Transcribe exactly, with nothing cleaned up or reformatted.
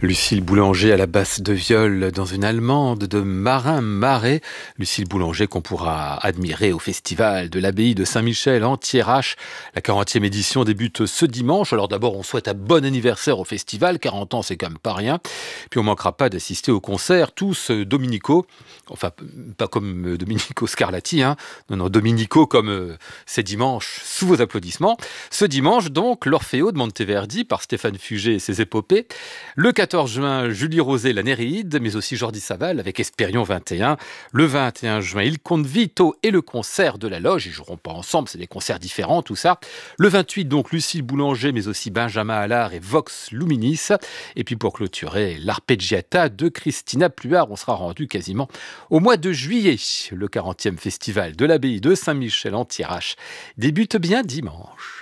Lucille Boulanger à la basse de viol dans une allemande de Marin Marais. Lucille Boulanger qu'on pourra admirer au festival de l'abbaye de Saint-Michel en Thiérache. La quarantième édition débute ce dimanche. Alors d'abord on souhaite un bon anniversaire au festival, quarante ans c'est quand même pas rien. Puis on manquera pas d'assister au concert, tous dominicaux. Enfin pas comme Domenico Scarlatti, hein. non non dominicaux comme euh, c'est dimanche sous vos applaudissements. Ce dimanche donc l'Orfeo de Monteverdi par Stéphane Fugé et ses épopées. Le quatorze juin, Julie Rosé, la Néréide, mais aussi Jordi Saval avec Espérion vingt et un. Le vingt et un juin, Il Conte Vito et le concert de la Loge. Ils joueront pas ensemble, c'est des concerts différents, tout ça. Le vingt-huit, donc, Lucille Boulanger, mais aussi Benjamin Allard et Vox Luminis. Et puis pour clôturer, l'Arpeggiata de Christina Pluart. On sera rendu quasiment au mois de juillet. Le quarantième festival de l'abbaye de Saint-Michel en Thiérache débute bien dimanche.